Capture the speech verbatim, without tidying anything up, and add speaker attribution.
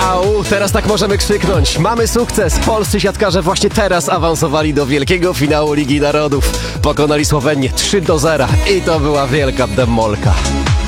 Speaker 1: Au, teraz tak możemy krzyknąć. Mamy sukces. Polscy siatkarze właśnie teraz awansowali do wielkiego finału Ligi Narodów. Pokonali Słowenię trzy do zera i to była wielka demolka.